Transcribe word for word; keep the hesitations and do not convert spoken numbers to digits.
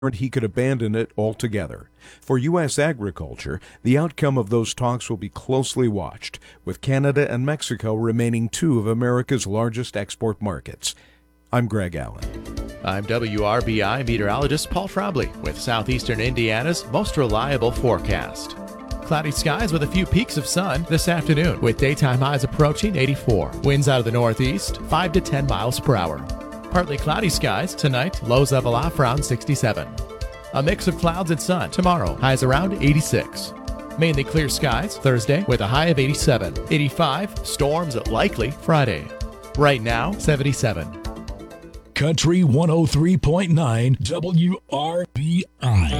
he could abandon it altogether. For U S agriculture, the outcome of those talks will be closely watched, with Canada and Mexico remaining two of America's largest export markets. I'm Greg Allen. I'm W R B I meteorologist Paul Trombley with southeastern Indiana's most reliable forecast. Cloudy skies with a few peaks of sun this afternoon, with daytime highs approaching eighty-four. Winds out of the northeast, five to ten miles per hour. Partly cloudy skies tonight, lows level off around sixty-seven. A mix of clouds and sun tomorrow, highs around eighty-six. Mainly clear skies Thursday with a high of eighty-seven. eighty-five, storms likely Friday. Right now, seventy-seven. Country one oh three point nine W R B I.